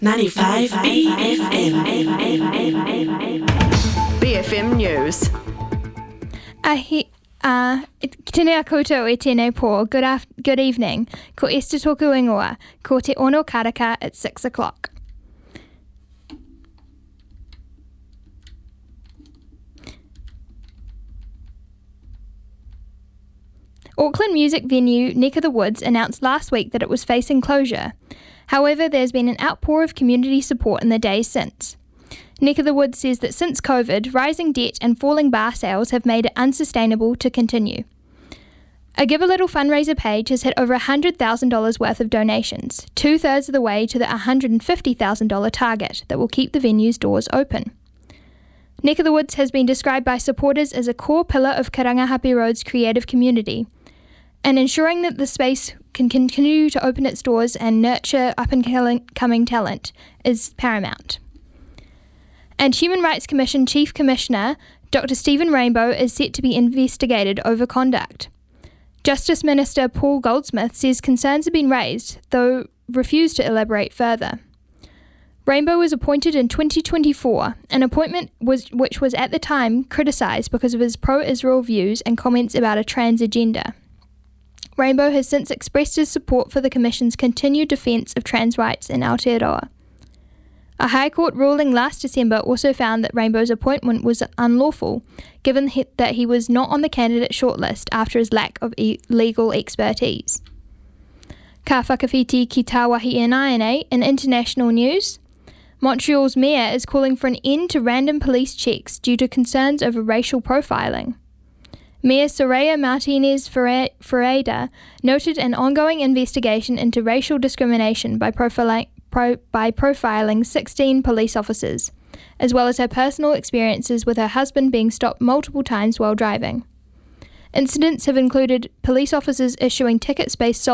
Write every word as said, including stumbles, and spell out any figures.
ninety-five B F M. B F M News. Ahi, uh, tēnei a koutou e tēnei pō. Good, af- good evening. Ko Esther tōku ingoa. Ko te ono karaka at six o'clock. Auckland music venue Neck of the Woods announced last week that it was facing closure. However, there's been an outpour of community support in the days since. Neck of the Woods says that since COVID, rising debt and falling bar sales have made it unsustainable to continue. A Give a Little fundraiser page has hit over one hundred thousand dollars worth of donations, two-thirds of the way to the one hundred fifty thousand dollars target that will keep the venue's doors open. Neck of the Woods has been described by supporters as a core pillar of Karangahape Road's creative community, and ensuring that the space can continue to open its doors and nurture up-and-coming talent is paramount. And Human Rights Commission Chief Commissioner Doctor Stephen Rainbow is set to be investigated over conduct. Justice Minister Paul Goldsmith says concerns have been raised, though refused to elaborate further. Rainbow was appointed in twenty twenty-four, an appointment was, which was at the time criticised because of his pro-Israel views and comments about a trans agenda. Rainbow has since expressed his support for the Commission's continued defence of trans rights in Aotearoa. A High Court ruling last December also found that Rainbow's appointment was unlawful, given he, that he was not on the candidate shortlist after his lack of e- legal expertise. Ka whakawhiti ki Tāwahi Ināianei in international news. Montreal's mayor is calling for an end to random police checks due to concerns over racial profiling. Mayor Soraya Martinez Ferreira noted an ongoing investigation into racial discrimination by profiling, pro, by profiling sixteen police officers, as well as her personal experiences with her husband being stopped multiple times while driving. Incidents have included police officers issuing tickets based solely